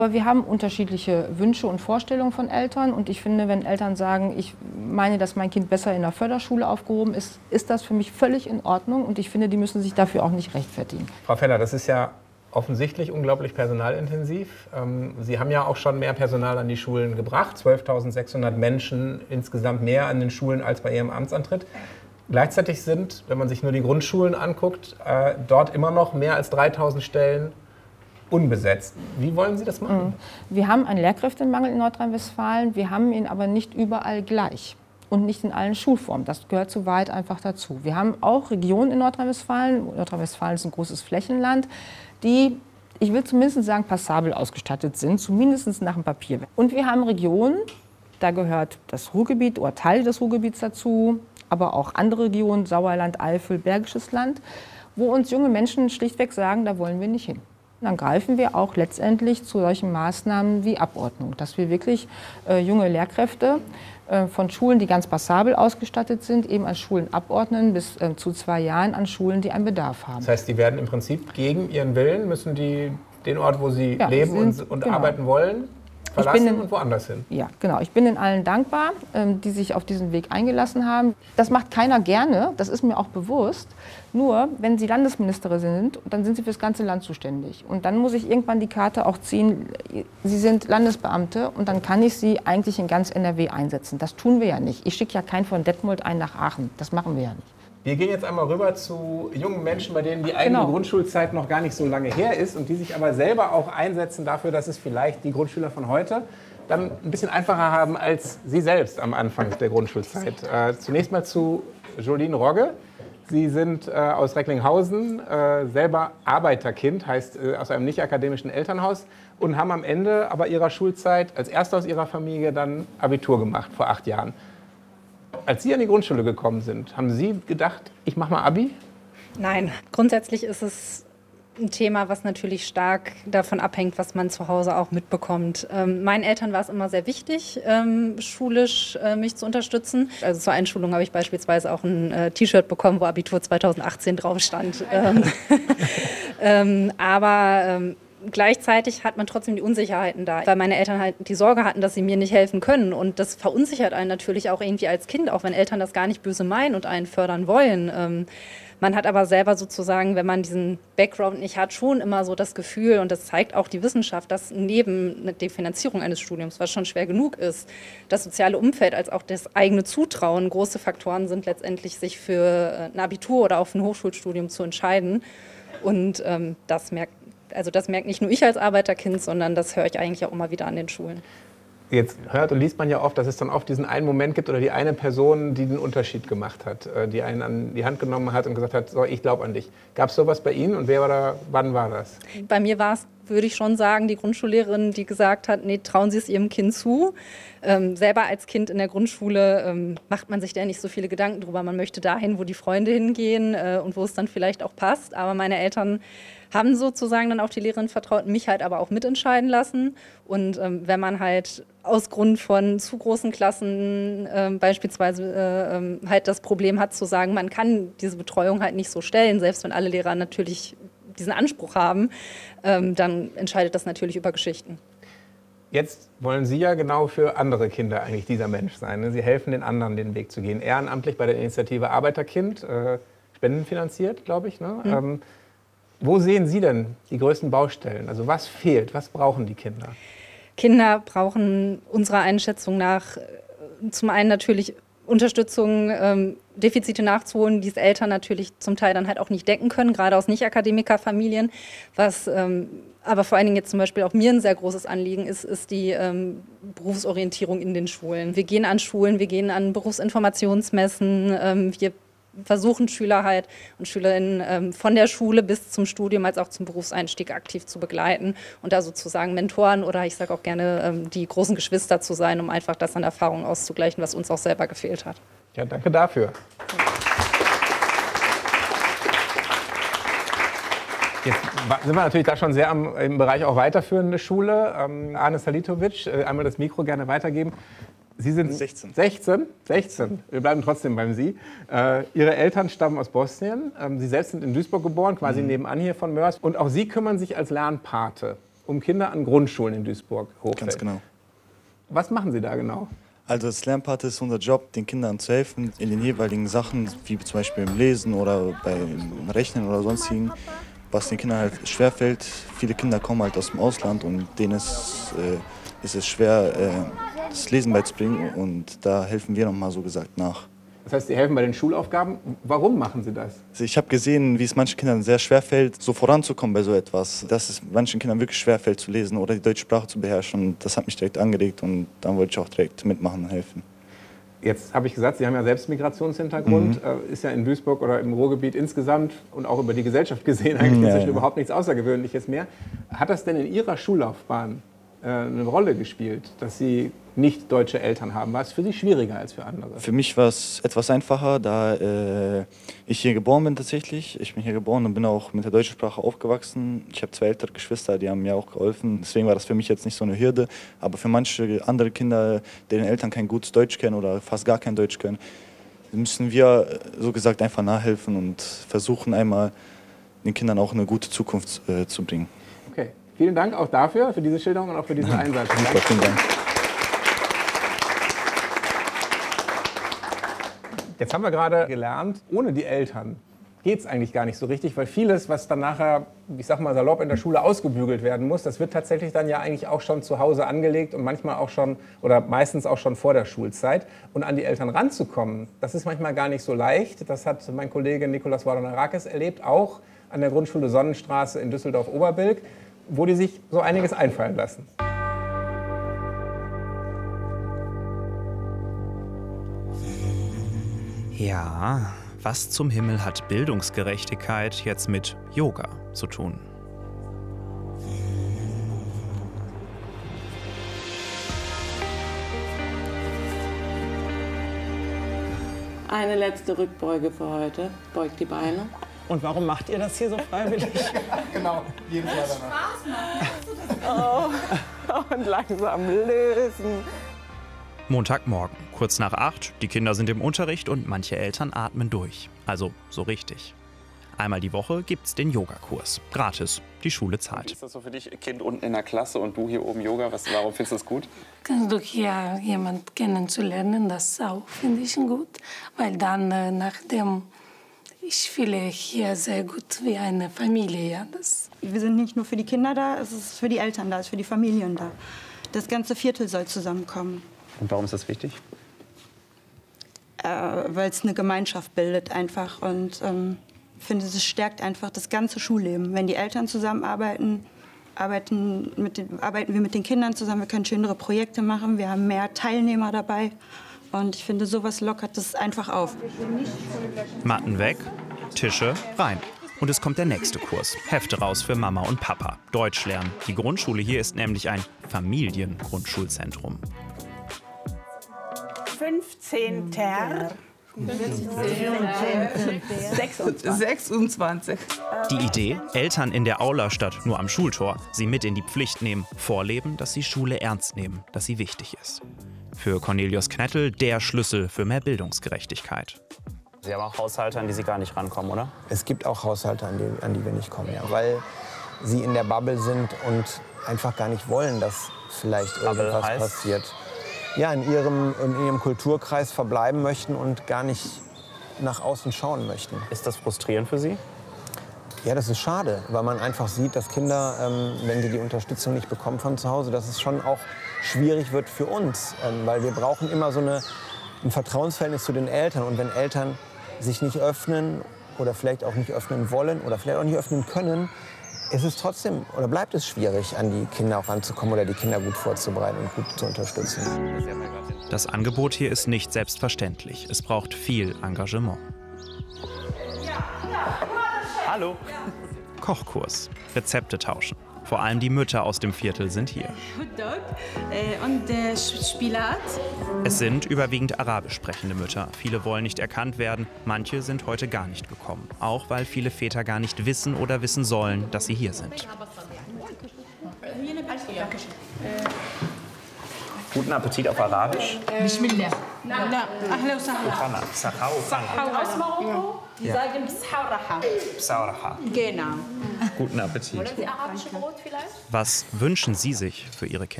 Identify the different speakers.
Speaker 1: Aber wir haben unterschiedliche Wünsche und Vorstellungen von Eltern. Und ich finde, wenn Eltern sagen, ich meine, dass mein Kind besser in der Förderschule aufgehoben ist, ist das für mich völlig in Ordnung. Und ich finde, die müssen sich dafür auch nicht rechtfertigen.
Speaker 2: Frau Feller, das ist ja offensichtlich unglaublich personalintensiv. Sie haben ja auch schon mehr Personal an die Schulen gebracht. 12.600 Menschen insgesamt mehr an den Schulen als bei Ihrem Amtsantritt. Gleichzeitig sind, wenn man sich nur die Grundschulen anguckt, dort immer noch mehr als 3.000 Stellen unbesetzt. Wie wollen Sie das machen?
Speaker 1: Wir haben einen Lehrkräftemangel in Nordrhein-Westfalen, wir haben ihn aber nicht überall gleich und nicht in allen Schulformen. Das gehört zu weit einfach dazu. Wir haben auch Regionen in Nordrhein-Westfalen, Nordrhein-Westfalen ist ein großes Flächenland, die, ich will zumindest sagen, passabel ausgestattet sind, zumindest nach dem Papier. Und wir haben Regionen, da gehört das Ruhrgebiet oder Teile des Ruhrgebiets dazu, aber auch andere Regionen, Sauerland, Eifel, Bergisches Land, wo uns junge Menschen schlichtweg sagen, da wollen wir nicht hin. Dann greifen wir auch letztendlich zu solchen Maßnahmen wie Abordnung, dass wir wirklich junge Lehrkräfte von Schulen, die ganz passabel ausgestattet sind, eben an Schulen abordnen, bis zu 2 Jahren an Schulen, die einen Bedarf haben.
Speaker 2: Das heißt, die werden im Prinzip gegen ihren Willen, müssen die den Ort, wo sie leben und
Speaker 1: genau.
Speaker 2: arbeiten wollen, verlassen und woanders hin.
Speaker 1: Ja, genau. Ich bin den allen dankbar, die sich auf diesen Weg eingelassen haben. Das macht keiner gerne, das ist mir auch bewusst. Nur, wenn Sie Landesministerin sind, dann sind Sie für das ganze Land zuständig. Und dann muss ich irgendwann die Karte auch ziehen, Sie sind Landesbeamte und dann kann ich Sie eigentlich in ganz NRW einsetzen. Das tun wir ja nicht. Ich schicke ja keinen von Detmold ein nach Aachen. Das machen wir ja nicht.
Speaker 2: Wir gehen jetzt einmal rüber zu jungen Menschen, bei denen die eigene Grundschulzeit noch gar nicht so lange her ist und die sich aber selber auch einsetzen dafür, dass es vielleicht die Grundschüler von heute dann ein bisschen einfacher haben als Sie selbst am Anfang der Grundschulzeit. Zunächst mal zu Jolene Rogge. Sie sind aus Recklinghausen, selber Arbeiterkind, heißt aus einem nicht-akademischen Elternhaus und haben am Ende aber ihrer Schulzeit als Erste aus ihrer Familie dann Abitur gemacht vor 8 Jahren. Als Sie an die Grundschule gekommen sind, haben Sie gedacht, ich mache mal Abi?
Speaker 3: Nein, grundsätzlich ist es ein Thema, was natürlich stark davon abhängt, was man zu Hause auch mitbekommt. Meinen Eltern war es immer sehr wichtig, schulisch mich zu unterstützen. Also zur Einschulung habe ich beispielsweise auch ein T-Shirt bekommen, wo Abitur 2018 drauf stand. Gleichzeitig hat man trotzdem die Unsicherheiten da, weil meine Eltern halt die Sorge hatten, dass sie mir nicht helfen können. Und das verunsichert einen natürlich auch irgendwie als Kind, auch wenn Eltern das gar nicht böse meinen und einen fördern wollen. Man hat aber selber sozusagen, wenn man diesen Background nicht hat, schon immer so das Gefühl, und das zeigt auch die Wissenschaft, dass neben der Finanzierung eines Studiums, was schon schwer genug ist, das soziale Umfeld als auch das eigene Zutrauen große Faktoren sind, letztendlich sich für ein Abitur oder auch ein Hochschulstudium zu entscheiden. Und das merkt nicht nur ich als Arbeiterkind, sondern das höre ich eigentlich auch immer wieder an den Schulen.
Speaker 2: Jetzt hört und liest man ja oft, dass es dann oft diesen einen Moment gibt oder die eine Person, die den Unterschied gemacht hat, die einen an die Hand genommen hat und gesagt hat, so, ich glaube an dich. Gab es sowas bei Ihnen und wer war da, wann war das?
Speaker 3: Bei mir war es, würde ich schon sagen, die Grundschullehrerin, die gesagt hat, nee, trauen Sie es Ihrem Kind zu. Selber als Kind in der Grundschule macht man sich da nicht so viele Gedanken drüber. Man möchte dahin, wo die Freunde hingehen und wo es dann vielleicht auch passt. Aber meine Eltern haben sozusagen dann auf die Lehrerin vertraut, mich halt aber auch mitentscheiden lassen. Und wenn man halt aus Grund von zu großen Klassen beispielsweise halt das Problem hat zu sagen, man kann diese Betreuung halt nicht so stellen, selbst wenn alle Lehrer natürlich diesen Anspruch haben, dann entscheidet das natürlich über Geschichten.
Speaker 2: Jetzt wollen Sie ja genau für andere Kinder eigentlich dieser Mensch sein. Ne? Sie helfen den anderen, den Weg zu gehen. Ehrenamtlich bei der Initiative Arbeiterkind, spendenfinanziert, glaube ich. Ne? Wo sehen Sie denn die größten Baustellen? Also was fehlt? Was brauchen die Kinder?
Speaker 3: Kinder brauchen unserer Einschätzung nach zum einen natürlich Unterstützung, Defizite nachzuholen, die es Eltern natürlich zum Teil dann halt auch nicht decken können, gerade aus Nicht-Akademiker-Familien. Was aber vor allen Dingen jetzt zum Beispiel auch mir ein sehr großes Anliegen ist, ist die Berufsorientierung in den Schulen. Wir gehen an Schulen, wir gehen an Berufsinformationsmessen, wir versuchen Schüler halt und Schülerinnen von der Schule bis zum Studium als auch zum Berufseinstieg aktiv zu begleiten und da sozusagen Mentoren oder ich sage auch gerne die großen Geschwister zu sein, um einfach das an Erfahrungen auszugleichen, was uns auch selber gefehlt hat.
Speaker 2: Ja, danke dafür. Jetzt sind wir natürlich da schon sehr im Bereich auch weiterführende Schule. Arne Salitovic, einmal das Mikro gerne weitergeben. Sie sind 16. 16. Wir bleiben trotzdem beim Sie. Ihre Eltern stammen aus Bosnien. Sie selbst sind in Duisburg geboren, quasi nebenan hier von Mörs. Und auch Sie kümmern sich als Lernpate um Kinder an Grundschulen in Duisburg-Hochfeld.
Speaker 4: Ganz genau.
Speaker 2: Was machen Sie da genau?
Speaker 4: Also als Lernpate ist unser Job, den Kindern zu helfen in den jeweiligen Sachen, wie zum Beispiel im Lesen oder beim Rechnen oder sonstigen, was den Kindern halt schwerfällt. Viele Kinder kommen halt aus dem Ausland und denen ist es schwer, das Lesen beizubringen, und da helfen wir nochmal so gesagt nach.
Speaker 2: Das heißt, Sie helfen bei den Schulaufgaben. Warum machen Sie das?
Speaker 4: Also ich habe gesehen, wie es manchen Kindern sehr schwer fällt, so voranzukommen bei so etwas. Dass es manchen Kindern wirklich schwer fällt zu lesen oder die deutsche Sprache zu beherrschen. Und das hat mich direkt angeregt und dann wollte ich auch direkt mitmachen und helfen.
Speaker 2: Jetzt habe ich gesagt, Sie haben ja selbst Migrationshintergrund. Ist ja in Duisburg oder im Ruhrgebiet insgesamt und auch über die Gesellschaft gesehen eigentlich inzwischen überhaupt nichts Außergewöhnliches mehr. Hat das denn in Ihrer Schullaufbahn eine Rolle gespielt, dass Sie nicht deutsche Eltern haben? War es für Sie schwieriger als für andere?
Speaker 4: Für mich war es etwas einfacher, da ich hier geboren bin tatsächlich. Ich bin hier geboren und bin auch mit der deutschen Sprache aufgewachsen. Ich habe 2 ältere Geschwister, die haben mir auch geholfen. Deswegen war das für mich jetzt nicht so eine Hürde. Aber für manche andere Kinder, deren Eltern kein gutes Deutsch kennen oder fast gar kein Deutsch können, müssen wir so gesagt einfach nachhelfen und versuchen einmal den Kindern auch eine gute Zukunft zu bringen.
Speaker 2: Okay. Vielen Dank auch dafür, für diese Schilderung und auch für diesen Einsatz.
Speaker 4: Super, vielen Dank.
Speaker 2: Jetzt haben wir gerade gelernt, ohne die Eltern geht es eigentlich gar nicht so richtig, weil vieles, was dann nachher, ich sag mal salopp, in der Schule ausgebügelt werden muss, das wird tatsächlich dann ja eigentlich auch schon zu Hause angelegt und manchmal auch schon oder meistens auch schon vor der Schulzeit. Und an die Eltern ranzukommen, das ist manchmal gar nicht so leicht. Das hat mein Kollege Nikolaus Wardonarakis erlebt, auch an der Grundschule Sonnenstraße in Düsseldorf-Oberbilk, wo die sich so einiges einfallen lassen.
Speaker 5: Ja, was zum Himmel hat Bildungsgerechtigkeit jetzt mit Yoga zu tun?
Speaker 6: Eine letzte Rückbeuge für heute. Beugt die Beine.
Speaker 7: Und warum macht ihr das hier so freiwillig?
Speaker 2: Genau, jeden Fall
Speaker 6: danach. Oh, und langsam lösen.
Speaker 5: Montagmorgen, kurz nach 8, die Kinder sind im Unterricht und manche Eltern atmen durch. Also so richtig. Einmal die Woche gibt's den Yogakurs. Gratis, die Schule zahlt.
Speaker 8: Wie ist das so für dich, Kind unten in der Klasse und du hier oben Yoga? Warum findest du das gut?
Speaker 6: Kannst du hier jemanden kennenzulernen, das auch finde ich gut. Weil dann, nachdem ich fühle hier sehr gut wie eine Familie. Ja,
Speaker 9: wir sind nicht nur für die Kinder da, es ist für die Eltern da, es ist für die Familien da. Das ganze Viertel soll zusammenkommen.
Speaker 8: Und warum ist das wichtig?
Speaker 9: Weil es eine Gemeinschaft bildet einfach und ich finde, es stärkt einfach das ganze Schulleben. Wenn die Eltern zusammenarbeiten, arbeiten wir mit den Kindern zusammen, wir können schönere Projekte machen, wir haben mehr Teilnehmer dabei und ich finde, sowas lockert das einfach auf.
Speaker 5: Matten weg, Tische rein. Und es kommt der nächste Kurs. Hefte raus für Mama und Papa. Deutsch lernen. Die Grundschule hier ist nämlich ein Familiengrundschulzentrum.
Speaker 10: 15. 26.
Speaker 5: Die Idee, Eltern in der Aula statt nur am Schultor, sie mit in die Pflicht nehmen, vorleben, dass sie Schule ernst nehmen, dass sie wichtig ist. Für Cornelius Knettel der Schlüssel für mehr Bildungsgerechtigkeit.
Speaker 8: Sie haben auch Haushalte, an die Sie gar nicht rankommen, oder?
Speaker 11: Es gibt auch Haushalte, an die wir nicht kommen, ja, weil sie in der Bubble sind und einfach gar nicht wollen, dass vielleicht irgendwas passiert. Ja, in ihrem Kulturkreis verbleiben möchten und gar nicht nach außen schauen möchten.
Speaker 8: Ist das frustrierend für Sie?
Speaker 11: Ja, das ist schade, weil man einfach sieht, dass Kinder, wenn sie die Unterstützung nicht bekommen von zu Hause, dass es schon auch schwierig wird für uns. Weil wir brauchen immer so ein Vertrauensverhältnis zu den Eltern. Und wenn Eltern sich nicht öffnen oder vielleicht auch nicht öffnen wollen oder vielleicht auch nicht öffnen können, ist es trotzdem oder bleibt es schwierig, an die Kinder auch ranzukommen oder die Kinder gut vorzubereiten und gut zu unterstützen.
Speaker 5: Das Angebot hier ist nicht selbstverständlich. Es braucht viel Engagement.
Speaker 8: Hallo.
Speaker 5: Kochkurs, Rezepte tauschen. Vor allem die Mütter aus dem Viertel sind hier.
Speaker 10: Hotdog und Spinat.
Speaker 5: Es sind überwiegend arabisch sprechende Mütter. Viele wollen nicht erkannt werden, manche sind heute gar nicht gekommen. Auch weil viele Väter gar nicht wissen oder wissen sollen, dass sie hier sind.
Speaker 8: Guten Appetit auf Arabisch.
Speaker 10: Bismillah.
Speaker 8: Aus Marokko?
Speaker 10: Die sagen Bshauraha.
Speaker 8: Bshauraha.
Speaker 10: Genau.
Speaker 12: Guten Appetit.
Speaker 13: Wollen Sie arabische Brot vielleicht?
Speaker 5: Was wünschen Sie sich für Ihre Kinder?